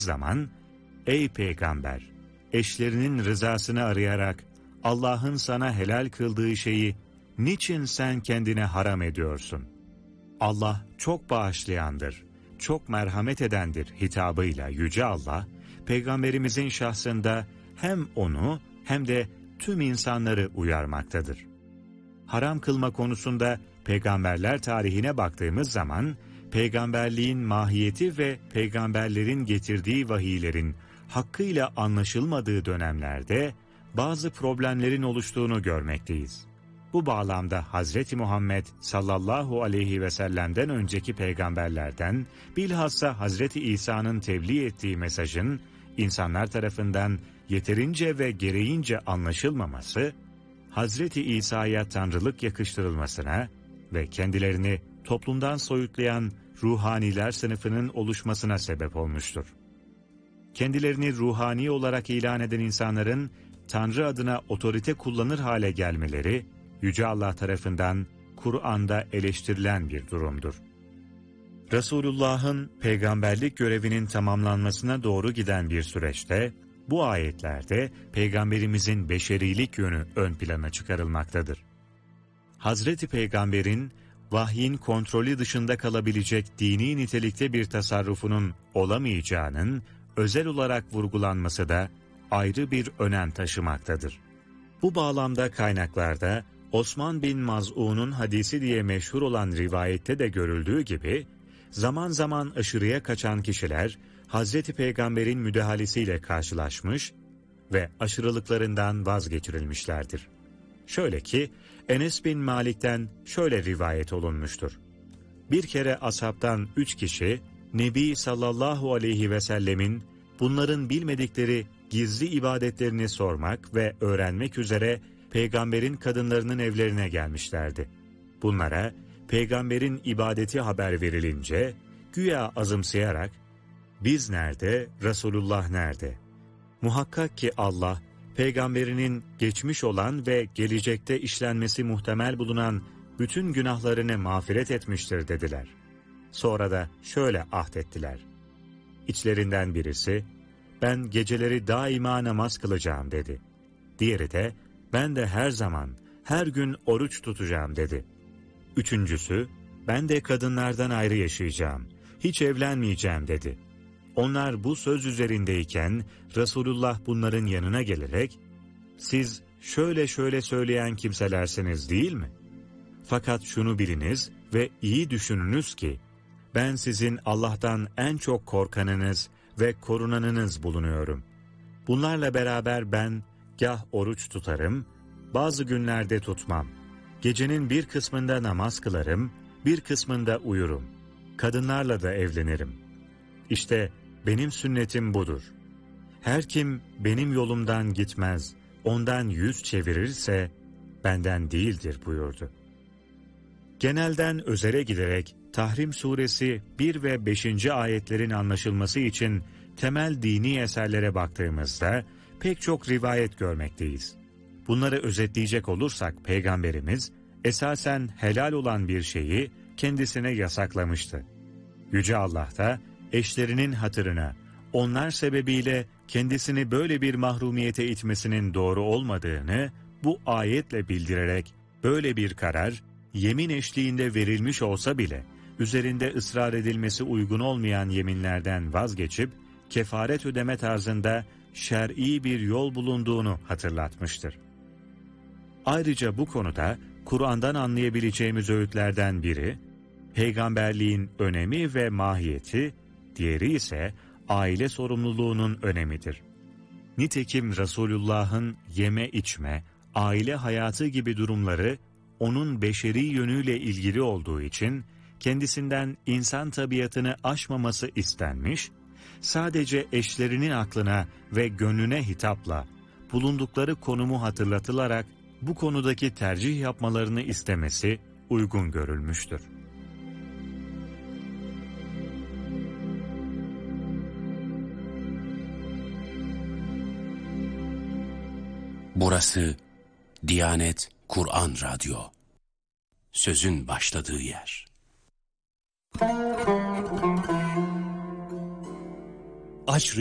zaman, ''Ey peygamber, eşlerinin rızasını arayarak Allah'ın sana helal kıldığı şeyi niçin sen kendine haram ediyorsun? Allah çok bağışlayandır, çok merhamet edendir.'' hitabıyla Yüce Allah, Peygamberimizin şahsında hem onu hem de tüm insanları uyarmaktadır. Haram kılma konusunda peygamberler tarihine baktığımız zaman, peygamberliğin mahiyeti ve peygamberlerin getirdiği vahiylerin hakkıyla anlaşılmadığı dönemlerde bazı problemlerin oluştuğunu görmekteyiz. Bu bağlamda Hazreti Muhammed sallallahu aleyhi ve sellem'den önceki peygamberlerden, bilhassa Hazreti İsa'nın tebliğ ettiği mesajın insanlar tarafından yeterince ve gereğince anlaşılmaması, Hazreti İsa'ya tanrılık yakıştırılmasına ve kendilerini toplumdan soyutlayan ruhaniler sınıfının oluşmasına sebep olmuştur. Kendilerini ruhani olarak ilan eden insanların Tanrı adına otorite kullanır hale gelmeleri, Yüce Allah tarafından Kur'an'da eleştirilen bir durumdur. Resulullah'ın peygamberlik görevinin tamamlanmasına doğru giden bir süreçte, bu ayetlerde Peygamberimizin beşerilik yönü ön plana çıkarılmaktadır. Hazreti Peygamber'in vahyin kontrolü dışında kalabilecek dini nitelikte bir tasarrufunun olamayacağının özel olarak vurgulanması da ayrı bir önem taşımaktadır. Bu bağlamda kaynaklarda Osman bin Maz'un'un hadisi diye meşhur olan rivayette de görüldüğü gibi, zaman zaman aşırıya kaçan kişiler Hazreti Peygamber'in müdahalesiyle karşılaşmış ve aşırılıklarından vazgeçirilmişlerdir. Şöyle ki, Enes bin Malik'ten şöyle rivayet olunmuştur. Bir kere ashabtan 3 kişi, Nebi sallallahu aleyhi ve sellemin bunların bilmedikleri gizli ibadetlerini sormak ve öğrenmek üzere Peygamber'in kadınlarının evlerine gelmişlerdi. Bunlara Peygamber'in ibadeti haber verilince, güya azımsayarak, "Biz nerede, Resulullah nerede? Muhakkak ki Allah, Peygamberinin geçmiş olan ve gelecekte işlenmesi muhtemel bulunan bütün günahlarını mağfiret etmiştir," dediler. Sonra da şöyle ahdettiler. İçlerinden birisi, "Ben geceleri daima namaz kılacağım," dedi. Diğeri de, "Ben de her zaman, her gün oruç tutacağım," dedi. Üçüncüsü, "Ben de kadınlardan ayrı yaşayacağım, hiç evlenmeyeceğim," dedi. Onlar bu söz üzerindeyken Resulullah bunların yanına gelerek, "Siz şöyle şöyle söyleyen kimselersiniz değil mi? Fakat şunu biliniz ve iyi düşününüz ki, ben sizin Allah'tan en çok korkanınız ve korunanınız bulunuyorum. Bunlarla beraber ben gah oruç tutarım, bazı günlerde tutmam. Gecenin bir kısmında namaz kılarım, bir kısmında uyurum. Kadınlarla da evlenirim. İşte benim sünnetim budur. Her kim benim yolumdan gitmez, ondan yüz çevirirse benden değildir," buyurdu. Genelden özele giderek Tahrim suresi 1 ve 5. ayetlerin anlaşılması için temel dini eserlere baktığımızda pek çok rivayet görmekteyiz. Bunları özetleyecek olursak Peygamberimiz esasen helal olan bir şeyi kendisine yasaklamıştı. Yüce Allah da eşlerinin hatırına, onlar sebebiyle kendisini böyle bir mahrumiyete itmesinin doğru olmadığını bu ayetle bildirerek böyle bir karar, yemin eşliğinde verilmiş olsa bile üzerinde ısrar edilmesi uygun olmayan yeminlerden vazgeçip kefaret ödeme tarzında şer'i bir yol bulunduğunu hatırlatmıştır. Ayrıca bu konuda Kur'an'dan anlayabileceğimiz öğütlerden biri, peygamberliğin önemi ve mahiyeti, diğeri ise aile sorumluluğunun önemidir. Nitekim Resulullah'ın yeme içme, aile hayatı gibi durumları onun beşeri yönüyle ilgili olduğu için kendisinden insan tabiatını aşmaması istenmiş, sadece eşlerinin aklına ve gönlüne hitapla bulundukları konumu hatırlatılarak bu konudaki tercih yapmalarını istemesi uygun görülmüştür. Burası Diyanet Kur'an Radyo. Sözün başladığı yer. aç